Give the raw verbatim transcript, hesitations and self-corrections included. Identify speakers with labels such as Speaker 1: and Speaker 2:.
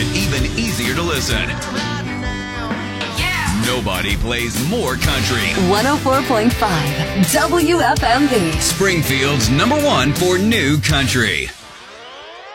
Speaker 1: even easier to listen. Nobody plays more country.
Speaker 2: one oh four point five W F M V.
Speaker 1: Springfield's number one for new country.